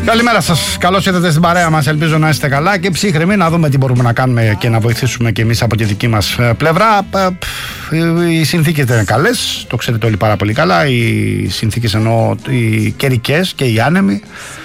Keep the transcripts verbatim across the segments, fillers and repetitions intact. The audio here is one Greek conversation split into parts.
Καλημέρα σας. Καλώς ήρθατε στην παρέα μας. Ελπίζω να είστε καλά και ψύχρεμοι, να δούμε τι μπορούμε να κάνουμε και να βοηθήσουμε και εμείς από τη δική μας πλευρά. Οι συνθήκες δεν είναι καλές, το ξέρετε όλοι πάρα πολύ καλά. Οι συνθήκες εννοώ οι καιρικές και οι άνεμοι.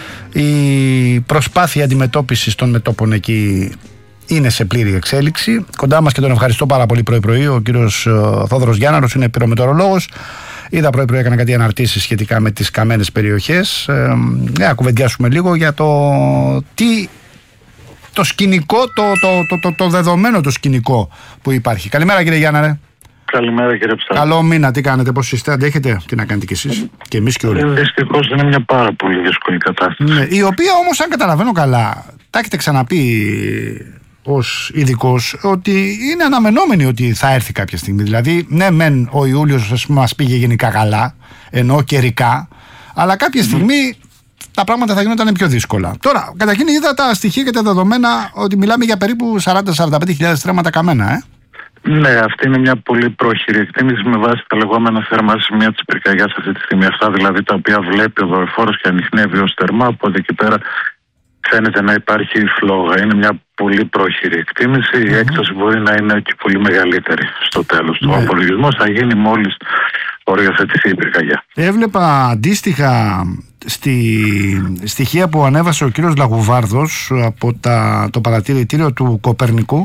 Η προσπάθεια αντιμετώπισης των μετώπων εκεί είναι σε πλήρη εξέλιξη. Κοντά μας και τον ευχαριστώ πάρα πολύ πρωί-πρωί, ο κύριος Θόδωρος Γιάνναρος, είναι πυρομετεωρολόγος. Είδα πρωί-πρωί, έκανα κάτι αναρτήσεις σχετικά με τις καμένες περιοχές. Ε, να κουβεντιάσουμε λίγο για το τι, το σκηνικό, το, το, το, το, το δεδομένο το σκηνικό που υπάρχει. Καλημέρα κύριε Γιάνναρε. Καλημέρα κύριε Ψάρα. Καλό μήνα, τι κάνετε, πώς είστε, αντέχετε, τι να κάνετε κι εσείς και εμείς και όλοι. Δυστυχώς είναι μια πάρα πολύ δύσκολη κατάσταση. Ναι, η οποία όμως, αν καταλαβαίνω καλά, τα έχετε ξαναπεί ως ειδικός, ότι είναι αναμενόμενη ότι θα έρθει κάποια στιγμή. Δηλαδή, ναι, μεν ο Ιούλιος μας πήγε γενικά καλά, ενώ καιρικά, αλλά κάποια στιγμή τα πράγματα θα γινόταν πιο δύσκολα. Τώρα, καταρχήν είδα τα στοιχεία και τα δεδομένα ότι μιλάμε για περίπου σαράντα με σαράντα πέντε χιλιάδες στρέμματα καμένα, ε. Ναι, αυτή είναι μια πολύ πρόχειρη εκτίμηση με βάση τα λεγόμενα θερμά σημεία της πυρκαγιάς αυτή τη στιγμή. Αυτά δηλαδή τα οποία βλέπει ο δορυφόρος και ανιχνεύει ως θερμά, από εκεί πέρα φαίνεται να υπάρχει φλόγα. Είναι μια πολύ πρόχειρη εκτίμηση. Mm-hmm. Η έκταση μπορεί να είναι και πολύ μεγαλύτερη στο τέλος. Mm-hmm. Ο απολογισμός θα γίνει μόλις οριοθετηθεί η πυρκαγιά. Έβλεπα αντίστοιχα στη στοιχεία που ανέβασε ο κύριος Λαγουβάρδος από τα, το παρατηρητήριο του Κοπερνικού.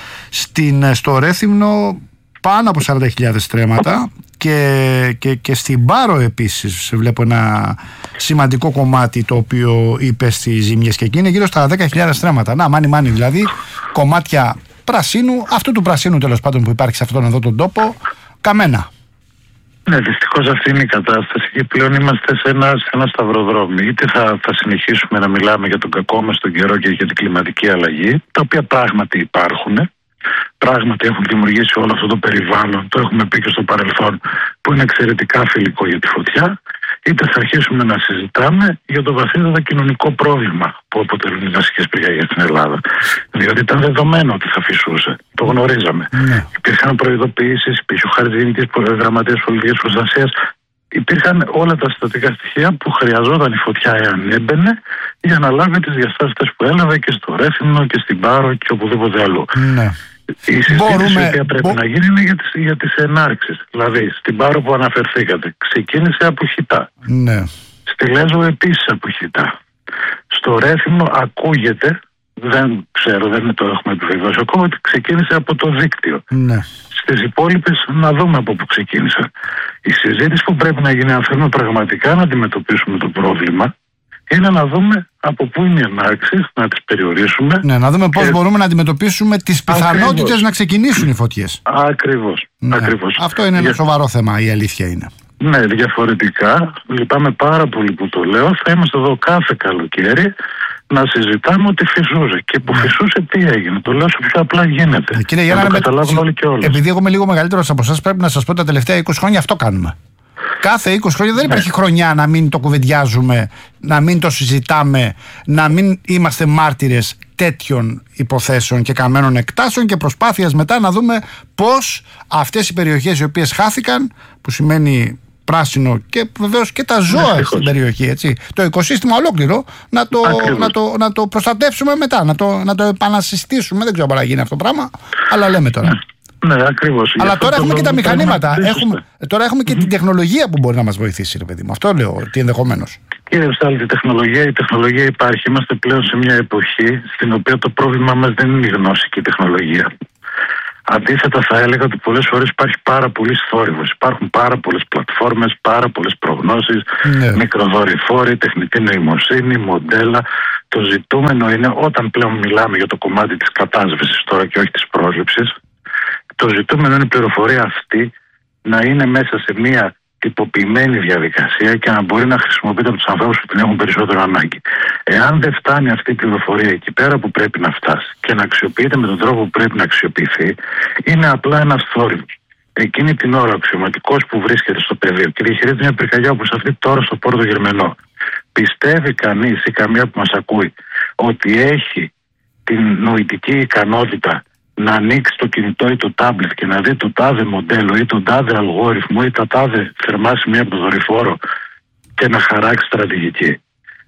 Στην, στο Ρέθυμνο πάνω από σαράντα χιλιάδες στρέμματα και, και, και στην Πάρο επίσης βλέπω ένα σημαντικό κομμάτι το οποίο είπε στις ζημιές και εκεί είναι γύρω στα δέκα χιλιάδες στρέμματα. Να, μάνι μάνι δηλαδή, κομμάτια πρασίνου, αυτού του πρασίνου τέλος πάντων που υπάρχει σε αυτόν εδώ τον τόπο, καμένα. Ναι, δυστυχώς αυτή είναι η κατάσταση και πλέον είμαστε σε ένα, σε ένα σταυροδρόμι. Είτε θα, θα συνεχίσουμε να μιλάμε για τον κακό μας τον καιρό και για την κλιματική αλλαγή, τα οποία πράγματι υπάρχουν. Πράγματι έχουν δημιουργήσει όλο αυτό το περιβάλλον, το έχουμε πει και στο παρελθόν, που είναι εξαιρετικά φιλικό για τη φωτιά, είτε θα αρχίσουμε να συζητάμε για το βαθύτατο κοινωνικό πρόβλημα που αποτελούν οι δασικές πυρκαγιές στην Ελλάδα. Διότι ήταν δεδομένο ότι θα φυσούσε. Το γνωρίζαμε. Mm. Υπήρχαν προειδοποιήσεις, υπήρχε ο χάρτης Γενικής Γραμματείας Πολιτικής Προστασίας. Υπήρχαν όλα τα συστατικά στοιχεία που χρειαζόταν η φωτιά εάν έμπαινε για να λάβει τις διαστάσεις που έλαβε και στο Ρέθυμνο και στην Πάρο και οπουδήποτε αλλού. Ναι. Η συζήτηση Μπορούμε... η οποία πρέπει Μπο... να γίνει είναι για τις, για τις ενάρξεις. Δηλαδή, στην Πάρο που αναφερθήκατε, ξεκίνησε από χιτά. Ναι. Στη Λέσβο επίσης από χιτά. Στο Ρέθυμνο ακούγεται, δεν ξέρω, δεν το έχουμε επιβεβαιώσει ακόμα, ότι ξεκίνησε από το δίκτυο. Ναι. Στις υπόλοιπες να δούμε από πού ξεκίνησε. Η συζήτηση που πρέπει να γίνει, αν θέλουμε πραγματικά να αντιμετωπίσουμε το πρόβλημα, είναι να δούμε από πού είναι οι ενάρξεις, να τις περιορίσουμε. Ναι, να δούμε πώς και... μπορούμε να αντιμετωπίσουμε τις πιθανότητες Ακριβώς. να ξεκινήσουν οι φωτιές. Ακριβώς. Ναι. Ακριβώς. Αυτό είναι ένα Για... σοβαρό θέμα, η αλήθεια είναι. Ναι, διαφορετικά, λυπάμαι πάρα πολύ που το λέω, θα είμαστε εδώ κάθε καλοκαίρι να συζητάμε ότι φυσούσε. Και που φυσούσε τι έγινε. Το λέω όσο πιο απλά γίνεται. Ε, κύριε Γιάννα, με... όλοι και όλοι. Επειδή εγώ είμαι λίγο μεγαλύτερος από εσάς, πρέπει να σας πω τα τελευταία είκοσι χρόνια αυτό κάνουμε. Κάθε είκοσι χρόνια δεν υπάρχει χρονιά να μην το κουβεντιάζουμε, να μην το συζητάμε, να μην είμαστε μάρτυρες τέτοιων υποθέσεων και καμένων εκτάσεων και προσπάθειας μετά να δούμε πώς αυτές οι περιοχές οι οποίες χάθηκαν, που σημαίνει πράσινο και βεβαίως και τα ζώα ναι, στην περιοχή, έτσι, το οικοσύστημα ολόκληρο, να το, να το, να το προστατεύσουμε μετά, να το, να το επανασυστήσουμε. Δεν ξέρω αν μπορεί να γίνει αυτό το πράγμα, αλλά λέμε τώρα. Ναι, ακριβώς. Αλλά τώρα έχουμε και τα μηχανήματα. Έχουμε, τώρα έχουμε και mm-hmm. την τεχνολογία που μπορεί να μας βοηθήσει, ρε παιδί μου. Αυτό λέω ότι ενδεχομένως. Κύριε Ψάλτη, η τεχνολογία, η τεχνολογία υπάρχει. Είμαστε πλέον σε μια εποχή στην οποία το πρόβλημά μας δεν είναι η γνώση και η τεχνολογία. Αντίθετα, θα έλεγα ότι πολλές φορές υπάρχει πάρα πολύ θόρυβος. Υπάρχουν πάρα πολλές πλατφόρμες, πάρα πολλές προγνώσεις, ναι. μικροδορυφόροι, τεχνητή νοημοσύνη, μοντέλα. Το ζητούμενο είναι όταν πλέον μιλάμε για το κομμάτι της κατάσβεσης τώρα και όχι της πρόληψης. Το ζητούμενο είναι η πληροφορία αυτή να είναι μέσα σε μια τυποποιημένη διαδικασία και να μπορεί να χρησιμοποιείται από τους ανθρώπους που την έχουν περισσότερο ανάγκη. Εάν δεν φτάνει αυτή η πληροφορία εκεί πέρα που πρέπει να φτάσει και να αξιοποιείται με τον τρόπο που πρέπει να αξιοποιηθεί, είναι απλά ένας θόρυβος. Εκείνη την ώρα ο αξιωματικός που βρίσκεται στο πεδίο και διαχειρίζεται μια πυρκαγιά όπως αυτή τώρα στο Πόρτο Γερμενό, πιστεύει κανείς ή καμία που μας ακούει ότι έχει την νοητική ικανότητα να ανοίξει το κινητό ή το τάμπλετ και να δει το τάδε μοντέλο ή τον τάδε αλγόριθμο ή τα τάδε θερμά σημεία από το δορυφόρο και να χαράξει στρατηγική?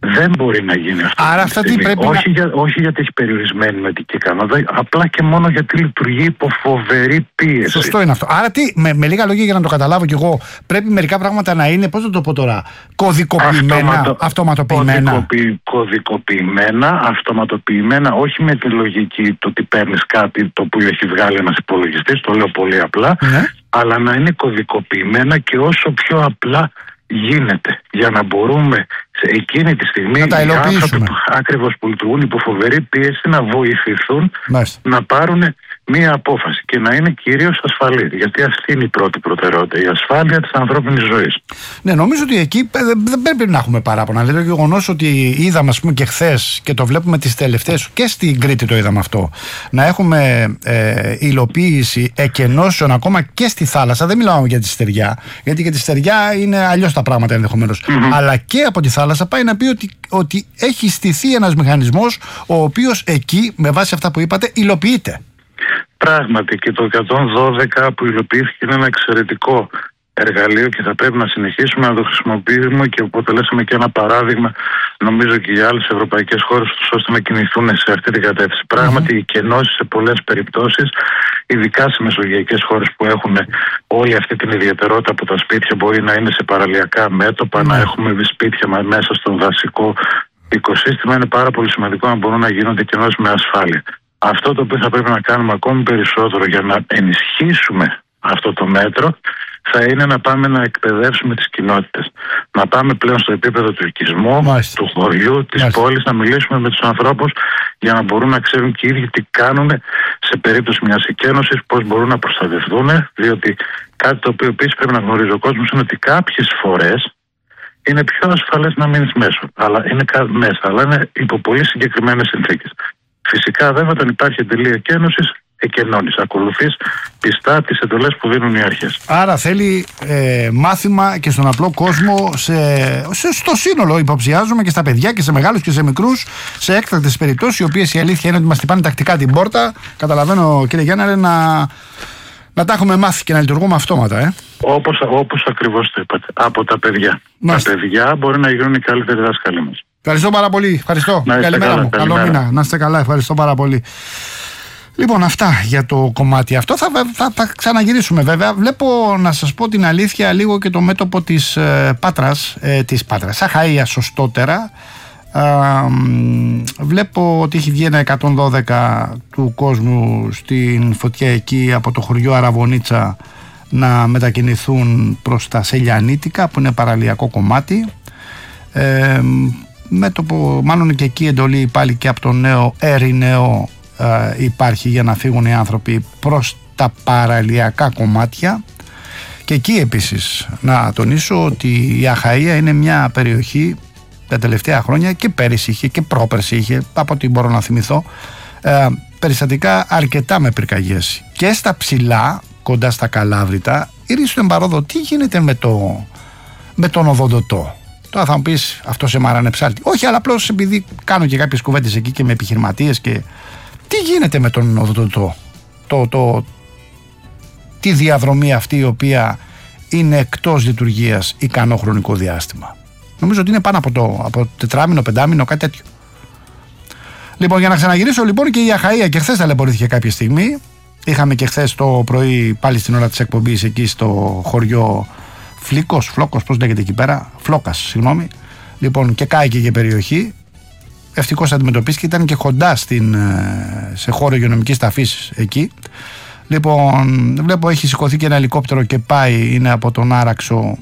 Δεν μπορεί να γίνει αυτό. Άρα αυτά τι πρέπει όχι, να... για, όχι γιατί έχει περιορισμένη μετική ικανότητα, απλά και μόνο γιατί λειτουργεί υπό φοβερή πίεση. Σωστό είναι αυτό. Άρα τι, με, με λίγα λόγια για να το καταλάβω κι εγώ, πρέπει μερικά πράγματα να είναι, πώς θα το πω τώρα, κωδικοποιημένα, Αυτοματο... αυτοματοποιημένα. Κωδικοποιη... Κωδικοποιημένα, αυτοματοποιημένα, όχι με τη λογική το ότι παίρνει κάτι το οποίο έχει βγάλει ένας υπολογιστής, το λέω πολύ απλά, ναι. Αλλά να είναι κωδικοποιημένα και όσο πιο απλά γίνεται, για να μπορούμε σε εκείνη τη στιγμή οι άνθρωποι ακριβώς που λειτουργούν υπό φοβερή πίεση να βοηθηθούν Μάλιστα. να πάρουν μία απόφαση και να είναι κυρίως ασφαλή. Γιατί αυτή είναι η πρώτη προτεραιότητα, η ασφάλεια της ανθρώπινης ζωής. Ναι, νομίζω ότι εκεί δεν πρέπει να έχουμε παράπονα. Δηλαδή, το γεγονός ότι είδαμε, ας πούμε, και χθες και το βλέπουμε τις τελευταίες, και στην Κρήτη το είδαμε αυτό, να έχουμε ε, υλοποίηση εκενώσεων ακόμα και στη θάλασσα. Δεν μιλάω για τη στεριά, γιατί για τη στεριά είναι αλλιώς τα πράγματα ενδεχομένως. Mm-hmm. Αλλά και από τη θάλασσα πάει να πει ότι, ότι έχει στηθεί ένας μηχανισμός ο οποίος εκεί, με βάση αυτά που είπατε, υλοποιείται. Πράγματι, και το εκατόν δώδεκα που υλοποιήθηκε είναι ένα εξαιρετικό εργαλείο και θα πρέπει να συνεχίσουμε να το χρησιμοποιήσουμε και αποτελέσαμε και ένα παράδειγμα, νομίζω, και για άλλες ευρωπαϊκές χώρες, ώστε να κινηθούν σε αυτή την κατεύθυνση. Mm-hmm. Πράγματι, οι κενώσεις σε πολλές περιπτώσεις, ειδικά σε μεσογειακές χώρες που έχουν όλη αυτή την ιδιαιτερότητα που τα σπίτια μπορεί να είναι σε παραλιακά μέτωπα, mm-hmm. να έχουμε σπίτια μέσα στο δασικό οικοσύστημα, είναι πάρα πολύ σημαντικό να μπορούν να γίνονται κενώσεις με ασφάλεια. Αυτό το οποίο θα πρέπει να κάνουμε ακόμη περισσότερο για να ενισχύσουμε αυτό το μέτρο θα είναι να πάμε να εκπαιδεύσουμε τις κοινότητες. Να πάμε πλέον στο επίπεδο του οικισμού, Μάλιστα. του χωριού, της Μάλιστα. πόλης, να μιλήσουμε με τους ανθρώπους για να μπορούν να ξέρουν και οι ίδιοι τι κάνουν σε περίπτωση μιας εκένωσης, πώς μπορούν να προστατευτούν, διότι κάτι το οποίο επίσης πρέπει να γνωρίζει ο κόσμος είναι ότι κάποιες φορές είναι πιο ασφαλές να μείνεις μέσα, αλλά είναι μέσα, αλλά είναι υπό πολύ συγκεκριμένες συνθήκες. Φυσικά, βέβαια, όταν υπάρχει εντελή εκένωση, εκενώνεις. Ακολουθείς πιστά τις εντολές που δίνουν οι αρχές. Άρα θέλει ε, μάθημα και στον απλό κόσμο, σε, σε, στο σύνολο υποψιάζομαι, και στα παιδιά και σε μεγάλους και σε μικρούς, σε έκτακτες περιπτώσεις, οι οποίες η αλήθεια είναι ότι μας χτυπάνε τακτικά την πόρτα. Καταλαβαίνω, κύριε Γιάνναρε, να, να τα έχουμε μάθει και να λειτουργούμε αυτόματα. Ε. Όπως, όπως ακριβώς το είπατε. Από τα παιδιά. Μάλιστα. Τα παιδιά μπορεί να γίνουν οι καλύτεροι δάσκαλοι μας. Ευχαριστώ πάρα πολύ. Ευχαριστώ. Καλημέρα μου. Καλό μήνα. Να είστε καλά. Ευχαριστώ πάρα πολύ. Λοιπόν, αυτά για το κομμάτι αυτό. Θα, θα, θα ξαναγυρίσουμε βέβαια. Βλέπω, να σας πω την αλήθεια, λίγο και το μέτωπο της ε, Πάτρας, ε, της Πάτρας, Αχαΐας σωστότερα. Ε, βλέπω ότι έχει βγει ένα εκατόν δώδεκα του κόσμου στην φωτιά εκεί από το χωριό Αραβωνίτσα να μετακινηθούν προς τα Σελιανίτικα, που είναι παραλιακό κομμάτι. Ε, μέτωπο, μάλλον και εκεί εντολή πάλι και από το νέο Ερηναίο ε, υπάρχει για να φύγουν οι άνθρωποι προς τα παραλιακά κομμάτια. Και εκεί επίσης να τονίσω ότι η Αχαΐα είναι μια περιοχή τα τελευταία χρόνια, και πέρυσι είχε και πρόπερσι είχε, από ό,τι μπορώ να θυμηθώ, ε, περιστατικά αρκετά με πυρκαγιές. Και στα ψηλά, κοντά στα Καλάβρητα, ήρθε εμπαρόδο. Τι γίνεται με, το, με τον οδοντοτό? Τώρα θα μου πεις, αυτό σε μάρανε ψάλτη. Όχι, αλλά απλώς επειδή κάνω και κάποιες κουβέντες εκεί και με επιχειρηματίες, και τι γίνεται με τον οδοντοτό? Το, το, τη διαδρομή αυτή η οποία είναι εκτός λειτουργίας ικανό χρονικό διάστημα. Νομίζω ότι είναι πάνω από το από τετράμινο, πεντάμινο, κάτι τέτοιο. Λοιπόν, για να ξαναγυρίσω λοιπόν, και η Αχαΐα και χθες ταλαιπωρήθηκε κάποια στιγμή. Είχαμε και χθες το πρωί, πάλι στην ώρα της εκπομπής, εκεί στο χωριό Φλίκος, Φλόκος, πώς λέγεται εκεί πέρα, Φλόκας, συγγνώμη. Λοιπόν, και κάηκε και περιοχή. Ευτυχώς αντιμετωπίστηκε, ήταν και κοντά στην, σε χώρο υγειονομικής ταφής εκεί. Λοιπόν, βλέπω έχει σηκωθεί και ένα ελικόπτερο και πάει, είναι από τον Άραξο.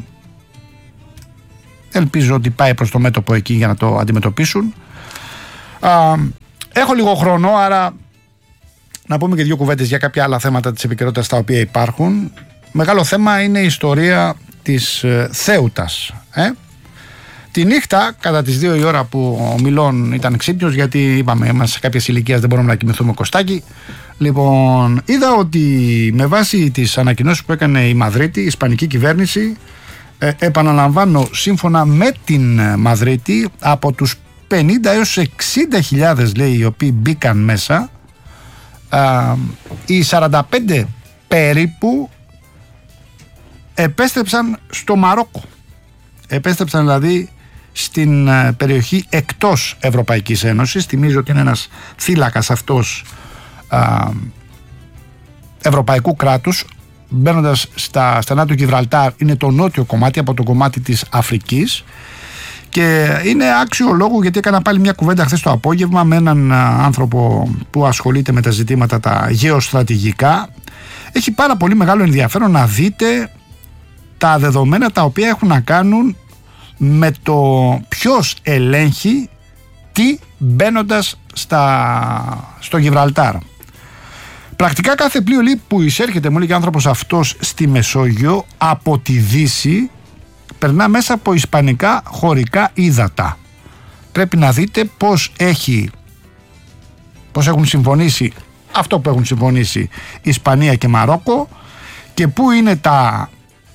Ελπίζω ότι πάει προς το μέτωπο εκεί για να το αντιμετωπίσουν. Α, έχω λίγο χρόνο, άρα να πούμε και δύο κουβέντες για κάποια άλλα θέματα της επικαιρότητας τα οποία υπάρχουν. Μεγάλο θέμα είναι η ιστορία της ε, Θέουτας. Ε? Τη νύχτα, κατά τις δύο η ώρα που ο Μιλών ήταν ξύπνιος, γιατί είπαμε, είμαστε σε κάποιες ηλικίες, δεν μπορούμε να κοιμηθούμε κοστάκι. Λοιπόν, είδα ότι με βάση τις ανακοινώσεις που έκανε η Μαδρίτη, η ισπανική κυβέρνηση, ε, επαναλαμβάνω, σύμφωνα με την Μαδρίτη, από τους πενήντα έως εξήντα χιλιάδες, λέει, οι οποίοι μπήκαν μέσα, α, οι σαράντα πέντε περίπου επέστρεψαν στο Μαρόκο. Επέστρεψαν δηλαδή στην περιοχή εκτός Ευρωπαϊκής Ένωσης. Θυμίζω ότι είναι ένας θύλακας αυτός α, ευρωπαϊκού κράτους. Μπαίνοντας στα στενά του Γιβραλτάρ, είναι το νότιο κομμάτι από το κομμάτι της Αφρικής. Και είναι άξιο λόγου, γιατί έκανα πάλι μια κουβέντα χθες το απόγευμα με έναν άνθρωπο που ασχολείται με τα ζητήματα τα γεωστρατηγικά. Έχει πάρα πολύ μεγάλο ενδιαφέρον να δείτε τα δεδομένα τα οποία έχουν να κάνουν με το ποιος ελέγχει τι μπαίνοντας στα, στο Γιβραλτάρ. Πρακτικά κάθε πλοίο που εισέρχεται, μου λέει ο άνθρωπος αυτός, στη Μεσόγειο από τη Δύση, περνά μέσα από ισπανικά χωρικά ύδατα. Πρέπει να δείτε πώς, έχει, πώς έχουν συμφωνήσει αυτό που έχουν συμφωνήσει Ισπανία και Μαρόκο και πού είναι τα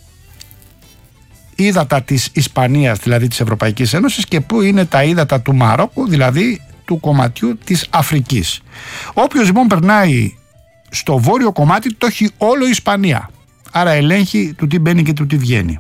ύδατα της Ισπανίας, δηλαδή της Ευρωπαϊκής Ένωσης, και πού είναι τα ύδατα του Μαρόκου, δηλαδή του κομματιού της Αφρικής. Όποιος λοιπόν περνάει στο βόρειο κομμάτι, το έχει όλο η Ισπανία. Άρα ελέγχει του τι μπαίνει και του τι βγαίνει.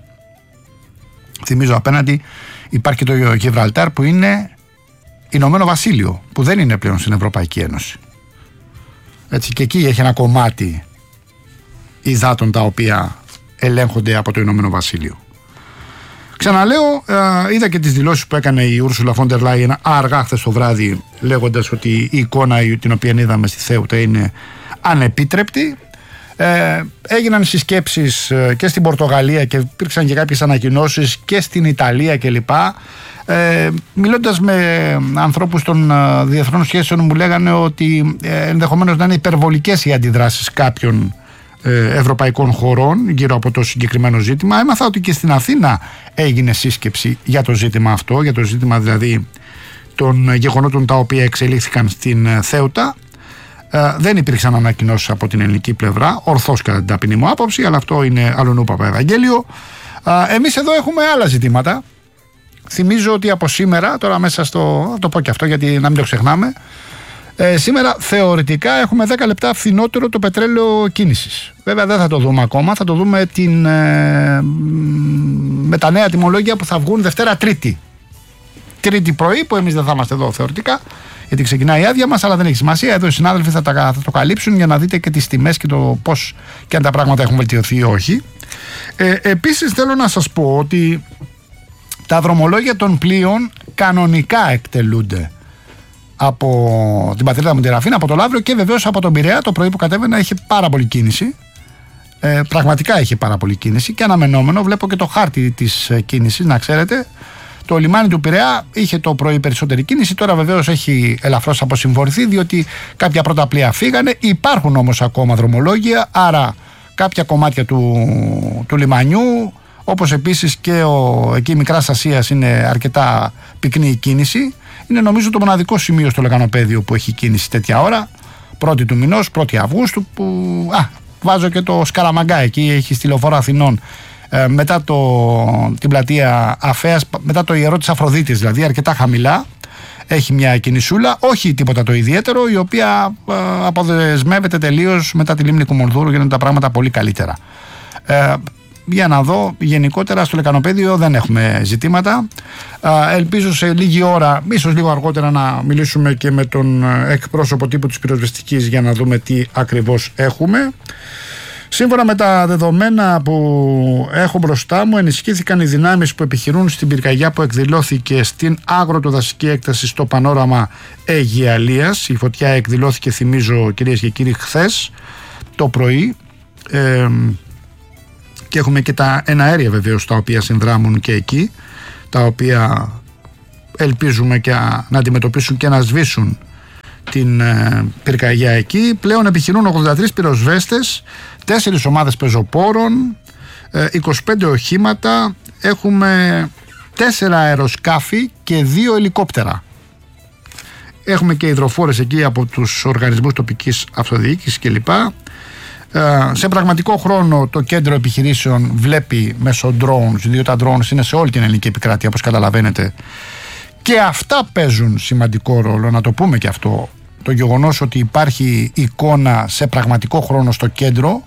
Θυμίζω απέναντι υπάρχει και το Γιβραλτάρ που είναι Ηνωμένο Βασίλειο, που δεν είναι πλέον στην Ευρωπαϊκή Ένωση. Έτσι, και εκεί έχει ένα κομμάτι υδάτων τα οποία ελέγχονται από το Ηνωμένο Βασίλειο. Ξαναλέω, ε, είδα και τις δηλώσεις που έκανε η Ούρσουλα φον ντερ Λάιεν αργά χθες το βράδυ, λέγοντας ότι η εικόνα την οποία είδαμε στη Θέουτα είναι ανεπίτρεπτη. Ε, έγιναν συσκέψεις και στην Πορτογαλία και υπήρξαν και κάποιες ανακοινώσεις και στην Ιταλία κλπ. Ε, μιλώντας με ανθρώπους των διεθνών σχέσεων, μου λέγανε ότι ε, ενδεχομένως να είναι υπερβολικές οι αντιδράσεις κάποιων ε, ευρωπαϊκών χωρών γύρω από το συγκεκριμένο ζήτημα. Έμαθα ότι και στην Αθήνα έγινε σύσκεψη για το ζήτημα αυτό, για το ζήτημα δηλαδή των γεγονότων τα οποία εξελίχθηκαν στην Θέουτα. Uh, δεν υπήρξαν ανακοινώσεις από την ελληνική πλευρά, ορθώς κατά την ταπεινή μου άποψη, αλλά αυτό είναι αλλονού Παπαευαγγέλιο. Uh, εμείς εδώ έχουμε άλλα ζητήματα. Θυμίζω ότι από σήμερα, τώρα μέσα στο. Θα το πω και αυτό γιατί να μην το ξεχνάμε. Ε, σήμερα θεωρητικά έχουμε δέκα λεπτά φθηνότερο το πετρέλαιο κίνησης. Βέβαια δεν θα το δούμε ακόμα, θα το δούμε την, ε, με τα νέα τιμολόγια που θα βγουν Δευτέρα Τρίτη. Τρίτη πρωί, που εμείς δεν θα είμαστε εδώ θεωρητικά, γιατί ξεκινάει η άδεια μας, αλλά δεν έχει σημασία. Εδώ οι συνάδελφοι θα, τα, θα το καλύψουν για να δείτε και τις τιμές και το πώς και αν τα πράγματα έχουν βελτιωθεί ή όχι. Ε, επίσης θέλω να σας πω ότι τα δρομολόγια των πλοίων κανονικά εκτελούνται από την πατρίδα μου τη Ραφίνα, από το Λαύριο και βεβαίως από τον Πειραιά. Το πρωί που κατέβαινα είχε πάρα πολύ κίνηση. Ε, πραγματικά είχε πάρα πολύ κίνηση και αναμενόμενο. Βλέπω και το χάρτη της κίνησης, να ξέρετε. Το λιμάνι του Πειραιά είχε το πρωί περισσότερη κίνηση. Τώρα βεβαίως έχει ελαφρώς αποσυμφορηθεί, διότι κάποια πρώτα πλοία φύγανε. Υπάρχουν όμως ακόμα δρομολόγια, άρα κάποια κομμάτια του, του λιμανιού, όπως επίσης και ο, εκεί η Μικράς Ασίας, είναι αρκετά πυκνή η κίνηση. Είναι νομίζω το μοναδικό σημείο στο λεκανοπέδιο που έχει κίνηση τέτοια ώρα, πρώτη του μηνός, πρώτη Αυγούστου, που α, βάζω και το Σκαραμαγκά εκεί, έχει στη Λεωφόρο Αθηνών. Ε, μετά το, την πλατεία Αφέας, μετά το ιερό της Αφροδίτης, δηλαδή αρκετά χαμηλά, έχει μια κινησούλα, όχι τίποτα το ιδιαίτερο, η οποία ε, αποδεσμεύεται τελείως μετά τη λίμνη Κουμουνδούρου, γίνονται τα πράγματα πολύ καλύτερα. Ε, για να δω, γενικότερα στο λεκανοπέδιο δεν έχουμε ζητήματα. Ε, ελπίζω σε λίγη ώρα, ίσως λίγο αργότερα, να μιλήσουμε και με τον εκπρόσωπο τύπου της πυροσβεστικής για να δούμε τι ακριβώς έχουμε. Σύμφωνα με τα δεδομένα που έχω μπροστά μου, ενισχύθηκαν οι δυνάμεις που επιχειρούν στην πυρκαγιά που εκδηλώθηκε στην αγροτοδασική έκταση στο Πανόραμα Αιγιαλίας. Η φωτιά εκδηλώθηκε, θυμίζω κυρίες και κύριοι, χθες το πρωί. Ε, και έχουμε και τα εναέρια βεβαίως τα οποία συνδράμουν και εκεί, τα οποία ελπίζουμε και να αντιμετωπίσουν και να σβήσουν την ε, πυρκαγιά εκεί. Πλέον επιχειρούν ογδόντα τρεις πυροσβέστες, τέσσερις ομάδες πεζοπόρων, ε, είκοσι πέντε οχήματα, έχουμε τέσσερα αεροσκάφη και δύο ελικόπτερα. Έχουμε και υδροφόρες εκεί από τους οργανισμούς τοπικής αυτοδιοίκησης κλπ. Ε, σε πραγματικό χρόνο το κέντρο επιχειρήσεων βλέπει μέσω drones, διότι τα drones είναι σε όλη την ελληνική επικράτεια, όπως καταλαβαίνετε. Και αυτά παίζουν σημαντικό ρόλο, να το πούμε και αυτό. Το γεγονός ότι υπάρχει εικόνα σε πραγματικό χρόνο στο κέντρο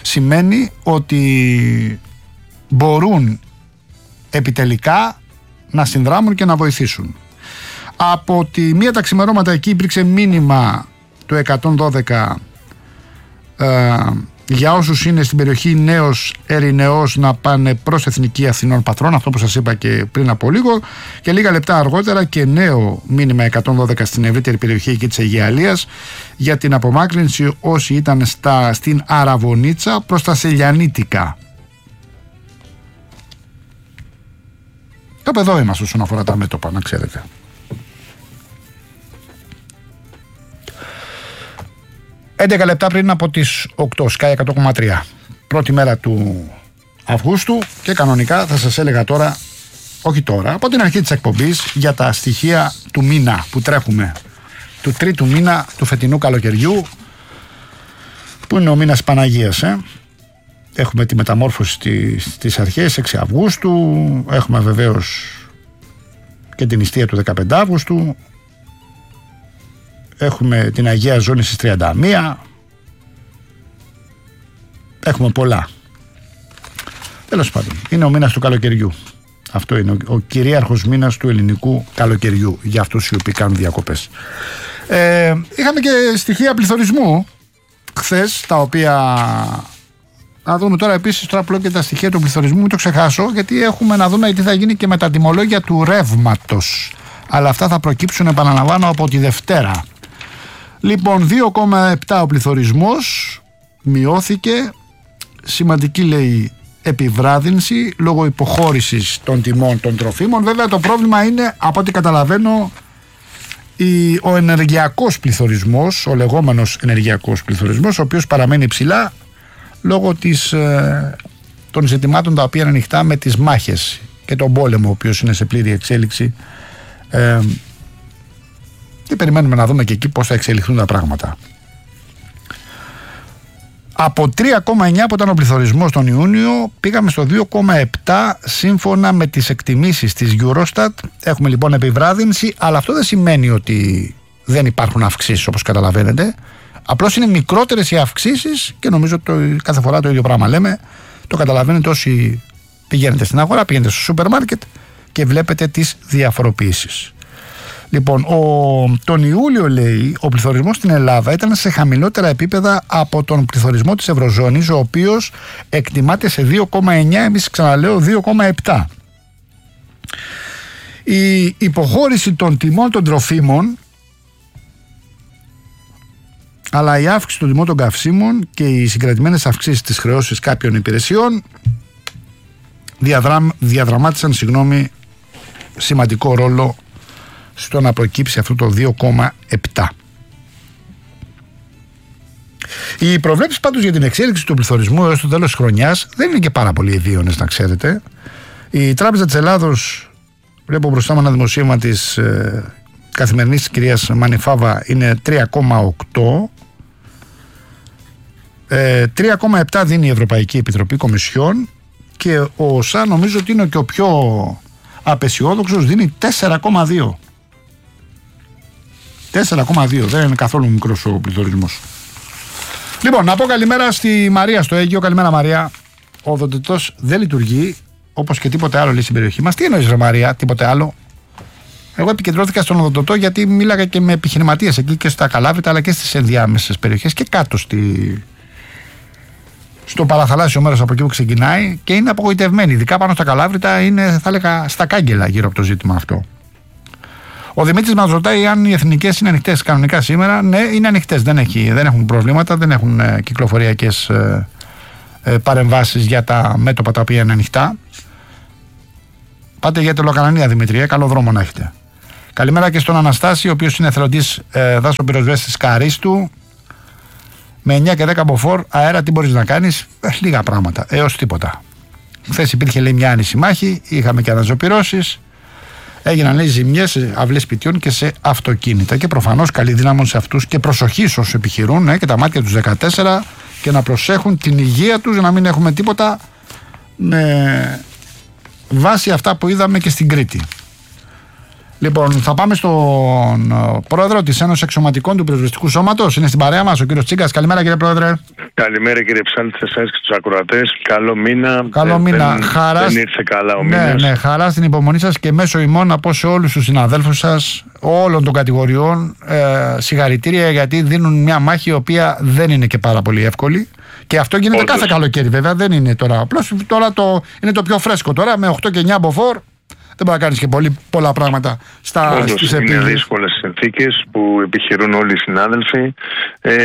σημαίνει ότι μπορούν επιτελικά να συνδράμουν και να βοηθήσουν. Από τη μία τα ξημερώματα εκεί υπήρξε μήνυμα του εκατόν δώδεκα ε, για όσους είναι στην περιοχή Νέος Ερηνεός να πάνε προς Εθνική Αθηνών Πατρών, αυτό που σας είπα και πριν από λίγο, και λίγα λεπτά αργότερα και νέο μήνυμα εκατόν δώδεκα στην ευρύτερη περιοχή εκεί της Αιγιαλίας για την απομάκρυνση όσοι ήταν στα, στην Αραβωνίτσα προς τα Σελιανίτικα. Κάπου εδώ είμαστε όσον αφορά τα μέτωπα, να ξέρετε. έντεκα λεπτά πριν από τις οκτώ, Sky εκατό κόμμα τρία. Πρώτη μέρα του Αυγούστου και κανονικά θα σας έλεγα τώρα, όχι τώρα, από την αρχή της εκπομπής, για τα στοιχεία του μήνα που τρέχουμε, του τρίτου μήνα του φετινού καλοκαιριού, που είναι ο μήνας Παναγίας. Ε? Έχουμε τη μεταμόρφωση στις αρχές, έξι Αυγούστου, έχουμε βεβαίως και την νηστεία του δεκαπέντε Αυγούστου, έχουμε την Αγία Ζώνη στις τριάντα μία, έχουμε πολλά. Τέλος πάντων, είναι ο μήνας του καλοκαιριού. Αυτό είναι ο, ο κυρίαρχος μήνας του ελληνικού καλοκαιριού για αυτούς οι οποίοι κάνουν διακοπές. Ε, είχαμε και στοιχεία πληθωρισμού χθες, τα οποία να δούμε τώρα επίσης, τώρα απλό και τα στοιχεία του πληθωρισμού, μην το ξεχάσω, γιατί έχουμε να δούμε τι θα γίνει και με τα τιμολόγια του ρεύματος. Αλλά αυτά θα προκύψουν, επαναλαμβάνω, από τη Δευτέρα. Λοιπόν, δύο κόμμα επτά ο πληθωρισμός, μειώθηκε, σημαντική λέει επιβράδυνση λόγω υποχώρησης των τιμών των τροφίμων. Βέβαια το πρόβλημα είναι, από ό,τι καταλαβαίνω, η, ο ενεργειακός πληθωρισμός, ο λεγόμενος ενεργειακός πληθωρισμός, ο οποίος παραμένει ψηλά λόγω της, ε, των ζητημάτων τα οποία είναι ανοιχτά με τις μάχες και τον πόλεμο, ο οποίος είναι σε πλήρη εξέλιξη. Ε, και περιμένουμε να δούμε και εκεί πώς θα εξελιχθούν τα πράγματα. Από τρία κόμμα εννιά που ήταν ο πληθωρισμός τον Ιούνιο, πήγαμε στο δύο κόμμα επτά σύμφωνα με τις εκτιμήσεις της Eurostat. Έχουμε λοιπόν επιβράδυνση, αλλά αυτό δεν σημαίνει ότι δεν υπάρχουν αυξήσεις, όπως καταλαβαίνετε. Απλώς είναι μικρότερες οι αυξήσεις και νομίζω ότι κάθε φορά το ίδιο πράγμα λέμε. Το καταλαβαίνετε όσοι πηγαίνετε στην αγορά, πηγαίνετε στο σούπερ μάρκετ και βλέπετε τις διαφοροποιήσεις. Λοιπόν, ο, τον Ιούλιο, λέει, ο πληθωρισμός στην Ελλάδα ήταν σε χαμηλότερα επίπεδα από τον πληθωρισμό της Ευρωζώνης, ο οποίος εκτιμάται σε δύο κόμμα εννιά, εμείς ξαναλέω δύο κόμμα επτά. Η υποχώρηση των τιμών των τροφίμων, αλλά η αύξηση των τιμών των καυσίμων και οι συγκρατημένες αυξήσεις της χρεώσης κάποιων υπηρεσιών διαδραμ, διαδραμάτισαν συγγνώμη, σημαντικό ρόλο στο να προκύψει αυτό το δύο κόμμα επτά. Οι προβλέψεις πάντως για την εξέλιξη του πληθωρισμού έως το τέλος της χρονιάς δεν είναι και πάρα πολύ ευίωνες, να ξέρετε. Η Τράπεζα της Ελλάδος, βλέπω μπροστά μου ένα δημοσίευμα της ε, καθημερινής της κυρίας Μανιφάβα, είναι τρία κόμμα οκτώ. Ε, τρία κόμμα επτά δίνει η Ευρωπαϊκή Επιτροπή Κομισιόν και ο ΟΣΑ νομίζω ότι είναι και ο πιο απεσιόδοξος, δίνει τέσσερα κόμμα δύο. τέσσερα κόμμα δύο, δεν είναι καθόλου μικρός ο πληθωρισμός. Λοιπόν, να πω καλημέρα στη Μαρία στο Αίγυο. Καλημέρα, Μαρία. Ο οδοντητός δεν λειτουργεί, όπως και τίποτε άλλο, λέει, στην περιοχή μας. Τι εννοείς, ρε Μαρία, τίποτε άλλο? Εγώ επικεντρώθηκα στον οδοντοτό γιατί μίλαγα και με επιχειρηματίες εκεί και στα Καλάβητα, αλλά και στις ενδιάμεσες περιοχές και κάτω στη... στο παραθαλάσσιο μέρος από εκεί που ξεκινάει, και είναι απογοητευμένοι. Ειδικά πάνω στα Καλάβητα είναι, θα έλεγα, στα κάγκελα γύρω από το ζήτημα αυτό. Ο Δημήτρης μας ρωτάει αν οι εθνικές είναι ανοιχτές κανονικά σήμερα. Ναι, είναι ανοιχτές. Δεν, έχει, δεν έχουν προβλήματα, δεν έχουν ε, κυκλοφοριακές ε, ε, παρεμβάσεις για τα μέτωπα τα οποία είναι ανοιχτά. Πάτε για τελοκανανία, Δημήτρη. Καλό δρόμο να έχετε. Καλημέρα και στον Αναστάση, ο οποίος είναι εθελοντής ε, δάσο πυροσβέστης Καρίστου. Με εννιά και δέκα μποφόρ αέρα, τι μπορείς να κάνεις? Ε, λίγα πράγματα, έως τίποτα. Χθες υπήρχε, λέει, μια άνηση μάχη, είχαμε και αναζωπυρώσεις. Έγιναν, λέει, ζημιές σε αυλές σπιτιών και σε αυτοκίνητα. Και προφανώς καλή δύναμη σε αυτούς και προσοχή σε όσους επιχειρούν, ε, και τα μάτια τους δεκατέσσερα, και να προσέχουν την υγεία τους, να μην έχουμε τίποτα με βάση αυτά που είδαμε και στην Κρήτη. Λοιπόν, θα πάμε στον πρόεδρο της Ένωσης Αξιωματικών του Πυροσβεστικού Σώματος. Είναι στην παρέα μας ο κύριος Τσίγκας. Καλημέρα, κύριε Πρόεδρε. Καλημέρα, κύριε Ψάλτη, σε εσάς και στους ακροατές. Καλό μήνα. Καλό μήνα. Δεν, χαρά... δεν ήρθε καλά ο ναι, μήνας. Ναι, χαρά στην υπομονή σας και μέσω ημών να πω σε όλους τους συναδέλφους σας όλων των κατηγοριών ε, συγχαρητήρια, γιατί δίνουν μια μάχη η οποία δεν είναι και πάρα πολύ εύκολη. Και αυτό γίνεται Όντως. κάθε καλοκαίρι, βέβαια. Δεν είναι τώρα. Απλώς τώρα το, είναι το πιο φρέσκο τώρα με οκτώ και εννιά μποφόρ. Δεν μπορεί να κάνεις και πολύ, πολλά πράγματα στα, Όντως, στις είναι επίγειες. δύσκολες συνθήκες που επιχειρούν όλοι οι συνάδελφοι. Ε,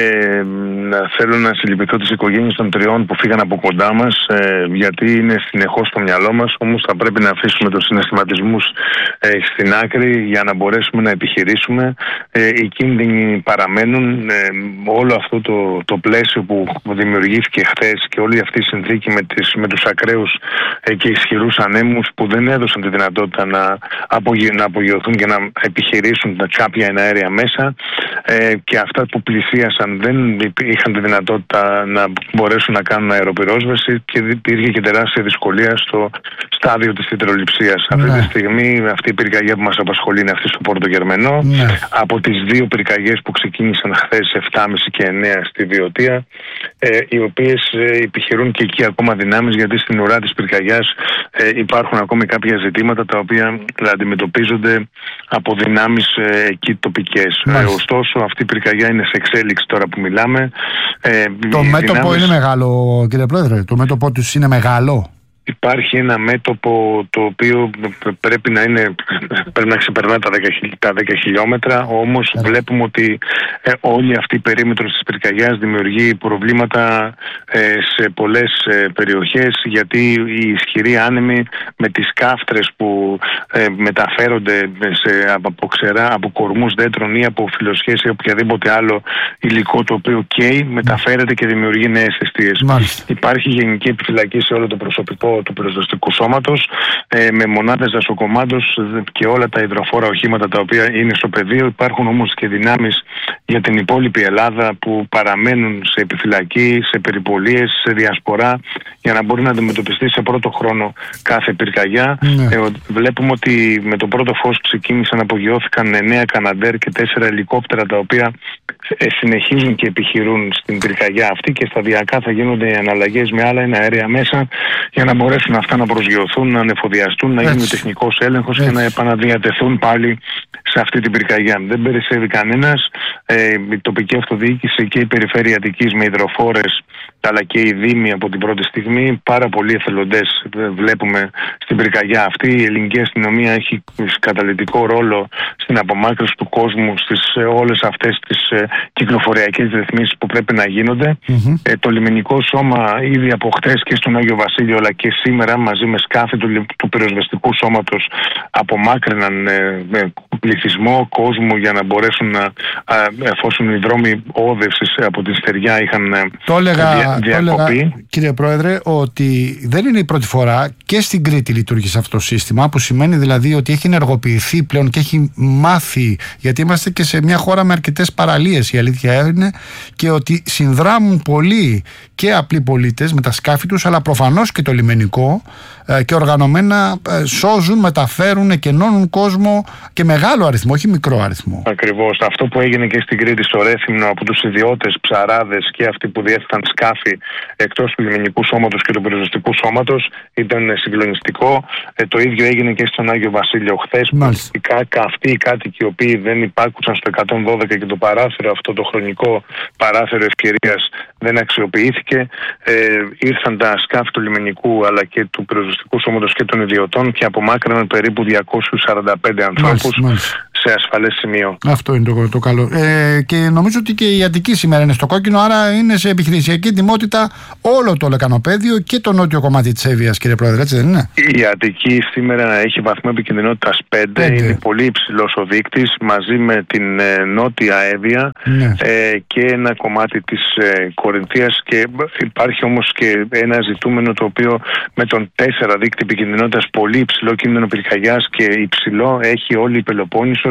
θέλω να συλληπιθώ τις οικογένειες των τριών που φύγαν από κοντά μας, ε, γιατί είναι συνεχώς στο μυαλό μας. Όμως θα πρέπει να αφήσουμε τους συναισθηματισμούς ε, στην άκρη για να μπορέσουμε να επιχειρήσουμε. Ε, οι κίνδυνοι παραμένουν. Ε, όλο αυτό το, το πλαίσιο που δημιουργήθηκε χθες και όλη αυτή η συνθήκη με, τις, με τους ακραίους ε, και ισχυρούς ανέμους που δεν έδωσαν τη δυνατότητα να, απογε, να απογειωθούν και να επιχειρήσουν κάποια εναέρια μέσα, ε, και αυτά που πλησίασαν δεν είχαν τη δυνατότητα να μπορέσουν να κάνουν αεροπυρόσβεση και υπήρχε και τεράστια δυσκολία στο στάδιο της υδρολειψίας. Ναι. Αυτή τη στιγμή αυτή η πυρκαγιά που μας απασχολεί είναι αυτή στο Πόρτο Γερμενό. Ναι. Από τις δύο πυρκαγιές που ξεκίνησαν χθες επτά και μισή και εννέα στη Βιωτία, ε, οι οποίες ε, επιχειρούν και εκεί ακόμα δυνάμεις, γιατί στην ουρά της πυρκαγιάς ε, υπάρχουν ακόμη κάποια ζητήματα τα οποία αντιμετωπίζονται από δυνάμεις ε, εκεί τοπικές. Ε, ωστόσο, αυτή η πυρκαγιά είναι σε εξέλιξη τώρα που μιλάμε. Ε, το μέτωπο δυνάμεις... είναι μεγάλο, κύριε Πρόεδρε. Το μέτωπο τους είναι μεγάλο. Υπάρχει ένα μέτωπο το οποίο πρέπει να είναι, πρέπει να ξεπερνά τα δέκα χιλιόμετρα, όμως yeah. βλέπουμε ότι ε, όλη αυτή η περίμετρος της πυρκαγιάς δημιουργεί προβλήματα ε, σε πολλές ε, περιοχές, γιατί οι ισχυροί άνεμοι με τις κάφτρες που ε, μεταφέρονται σε, από ξερά, από κορμούς δέντρων ή από φιλοσχές ή οποιαδήποτε άλλο υλικό το οποίο καίει, μεταφέρεται και δημιουργεί νέες αιστείες. Μάλιστα. Υπάρχει γενική επιφυλακή σε όλο το προσωπικό του πυροσβεστικού σώματος, ε, με μονάδες δασοκομάντος και όλα τα υδροφόρα οχήματα τα οποία είναι στο πεδίο. Υπάρχουν όμως και δυνάμεις για την υπόλοιπη Ελλάδα που παραμένουν σε επιφυλακή, σε περιπολίες, σε διασπορά, για να μπορεί να αντιμετωπιστεί σε πρώτο χρόνο κάθε πυρκαγιά. Ναι. Ε, βλέπουμε ότι με το πρώτο φως ξεκίνησαν, απογειώθηκαν εννέα Καναντέρ και τέσσερα ελικόπτερα, τα οποία ε, συνεχίζουν και επιχειρούν στην πυρκαγιά αυτή, και σταδιακά θα γίνονται αναλλαγές με άλλα αέρια μέσα για να μπορέσουν αυτά να προσγειωθούν, να ανεφοδιαστούν, να γίνει τεχνικός έλεγχος και να επαναδιατεθούν πάλι σε αυτή την πυρκαγιά. Δεν περισσεύει κανένας. Ε, η τοπική αυτοδιοίκηση και η περιφέρεια Αττικής με υδροφόρες, αλλά και οι δήμοι από την πρώτη στιγμή, πάρα πολλοί εθελοντές βλέπουμε στην πυρκαγιά αυτή. Η ελληνική αστυνομία έχει καταλυτικό ρόλο στην απομάκρυνση του κόσμου, στις όλες αυτές τις ε, κυκλοφοριακές ρυθμίσεις που πρέπει να γίνονται. Mm-hmm. Ε, το λιμενικό σώμα ήδη από χτες και στον Άγιο Βασίλειο, αλλά και σήμερα μαζί με σκάφη του, του πυροσβεστικού σώματος απομάκρυναν ε, ε, πληθυσμό, κόσμο, για να μπορέσουν να, ε, εφόσον οι δρόμοι όδευσης από την στεριά είχαν ε, το έλεγα, δια, το έλεγα, κύριε Πρόεδρε, ότι δεν είναι η πρώτη φορά, και στην Κρήτη λειτουργήσε αυτό το σύστημα, που σημαίνει δηλαδή ότι έχει ενεργοποιηθεί πλέον και έχει μάθει, γιατί είμαστε και σε μια χώρα με αρκετές παραλίες, η αλήθεια είναι, και ότι συνδράμουν πολλοί και απλοί πολίτες με τα σκάφη τους, αλλά προφανώς και το λιμενικό, και οργανωμένα σώζουν, μεταφέρουν, εκενώνουν κόσμο, και μεγάλο αριθμό, όχι μικρό αριθμό. Ακριβώς. Αυτό που έγινε και στην Κρήτη στο Ρέθυμνο από τους ιδιώτες ψαράδες και αυτοί που διέθεταν σκάφη εκτός του λιμενικού σώματος και του πυροσβεστικού σώματος ήταν συγκλονιστικό. Ε, το ίδιο έγινε και στον Άγιο Βασίλειο χθες. Αυτοί οι κάτοικοι οι οποίοι δεν υπάκουσαν στο εκατόν δώδεκα και το παράθυρο, αυτό το χρονικό παράθυρο ευκαιρίας, δεν αξιοποιήθηκε. Ε, ήρθαν τα σκάφη του λιμενικού αλλά και του πυροσβεστικού σώματος και των ιδιωτών και απομάκρυναν περίπου διακόσιους σαράντα πέντε ανθρώπους σε ασφαλές σημείο. Αυτό είναι το, το καλό. Ε, και νομίζω ότι και η Αττική σήμερα είναι στο κόκκινο, άρα είναι σε επιχειρησιακή ετοιμότητα όλο το λεκανοπέδιο και το νότιο κομμάτι της Εύβοιας, κύριε Πρόεδρε, έτσι δεν είναι? Η Αττική σήμερα έχει βαθμό επικινδυνότητας πέντε, είναι πολύ υψηλός ο δείκτης, μαζί με την ε, νότια Εύβοια, ναι. ε, και ένα κομμάτι της ε, Κορινθίας, και υπάρχει όμως και ένα ζητούμενο το οποίο με τον τέσσερα δείκτη επικινδυνότητας, πολύ υψηλό κίνδυνο πυρκαγιάς και υψηλό, έχει όλη η Πελοπόννησος,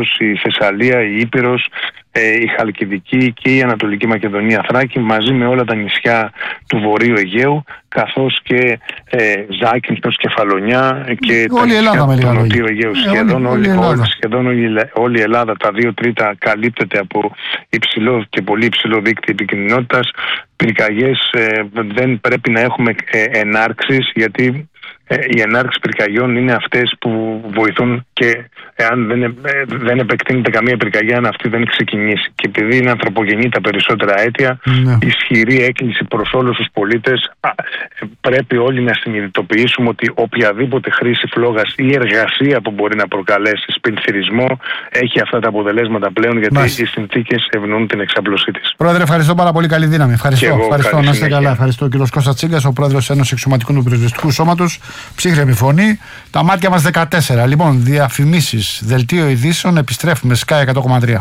όπως η Θεσσαλία, η Ήπειρος, η Χαλκιδική και η Ανατολική Μακεδονία Θράκη, μαζί με όλα τα νησιά του Βορείου Αιγαίου, καθώς και ε, Ζάκυνθος, Κεφαλονιά και όλη τα Ελλάδα νησιά του Νοτιού Αιγαίου. Ε, σχεδόν όλη, όλη, όλη, όλη, σχεδόν όλη, όλη η Ελλάδα, τα δύο τρίτα, καλύπτεται από υψηλό και πολύ υψηλό δίκτυο επικοινωνιότητας. Πυρκαγιές ε, δεν πρέπει να έχουμε ε, ενάρξεις, γιατί οι ενάρξεις πυρκαγιών είναι αυτές που βοηθούν, και εάν δεν, δεν επεκτείνεται καμία πυρκαγιά, αν αυτή δεν ξεκινήσει. Και επειδή είναι ανθρωπογενή τα περισσότερα αίτια, ναι. ισχυρή έκκληση προς όλους τους πολίτες, πρέπει όλοι να συνειδητοποιήσουμε ότι οποιαδήποτε χρήση φλόγας ή εργασία που μπορεί να προκαλέσει σπινθυρισμό έχει αυτά τα αποτελέσματα πλέον, γιατί Μάλιστα. οι συνθήκες ευνοούν την εξάπλωσή της. Πρόεδρε, ευχαριστώ πάρα πολύ. Καλή δύναμη. Ευχαριστώ. Εγώ, ευχαριστώ. Να είστε καλά. Ευχαριστώ. Ο κ. Κώστας Τσίγκας, ο πρόεδρος Ένωσης Εξωματικού του Πυροσβεστικού Σώματος. Ψύχρεμη φωνή. Τα μάτια μας δεκατέσσερα. Λοιπόν, διαφημίσεις, δελτίο ειδήσεων, επιστρέφουμε. Sky εκατό κόμμα τρία.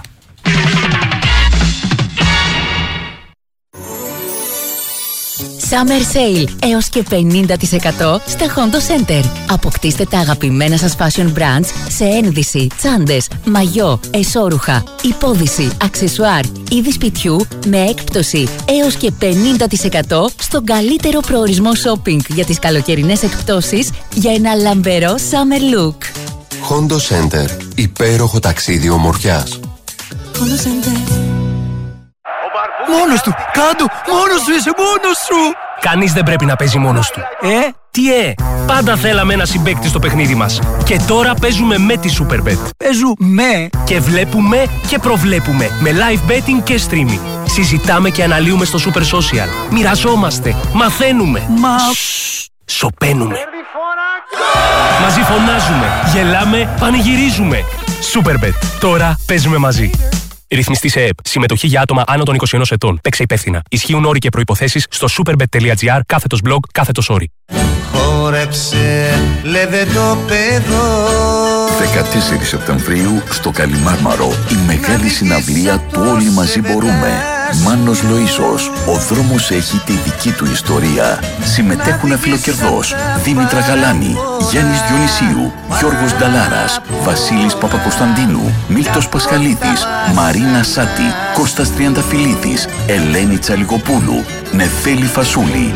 Summer Sale έως και πενήντα τοις εκατό στα Hondo Center. Αποκτήστε τα αγαπημένα σας fashion brands σε ένδυση, τσάντες, μαγιό, εσώρουχα, υπόδυση, αξεσουάρ, είδη σπιτιού με έκπτωση έως και πενήντα τοις εκατό στον καλύτερο προορισμό shopping για τις καλοκαιρινές εκπτώσεις για ένα λαμπερό summer look. Hondo Center. Υπέροχο ταξίδι ομορφιάς. Hondo Center. Μόνος του! Κάντο! Μόνος σου! Είσαι μόνος σου! Κανείς δεν πρέπει να παίζει μόνος του. Ε? Τι ε! Πάντα θέλαμε ένα συμπαίκτη στο παιχνίδι μας. Και τώρα παίζουμε με τη Superbet. Παίζουμε! Και βλέπουμε και προβλέπουμε με live betting και streaming. Συζητάμε και αναλύουμε στο Super Social. Μοιραζόμαστε. Μαθαίνουμε. Μα... Σοπαίνουμε. Μαζί φωνάζουμε. Γελάμε. Πανηγυρίζουμε. Superbet. Τώρα παίζουμε μαζί. Ρυθμιστή σε ΕΕΠ. Συμμετοχή για άτομα άνω των είκοσι ενός ετών. Παίξε υπεύθυνα. Ισχύουν όροι και προϋποθέσεις στο superbet.gr κάθετος blog κάθετος όροι. Χόρεψε, λέδε το παιδό. δεκατέσσερις Σεπτεμβρίου στο Καλιμάρμαρο η μεγάλη συναυλία του Όλοι Μαζί Μπορούμε. Μάνος Λοΐσος, ο δρόμος έχει τη δική του ιστορία. Συμμετέχουν αφιλοκερδός Δήμητρα Γαλάνη, Γιάννης Διονυσίου, Γιώργος Νταλάρας, Βασίλης Παπακοσταντίνου, Μίλτος Πασχαλίδης, Μαρίνα Σάτη, Κώστας Τριανταφυλλίδης, Ελένη Τσαλικοπούλου, Νεφέλη Φασούλη.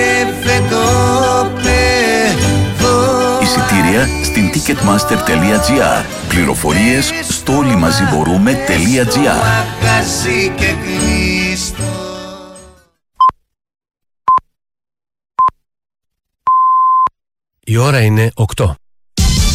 Εισιτήρια στην ticketmaster.gr. Πληροφορίες στο όλοιμαζιμπορούμε.gr. Η ώρα είναι οκτώ.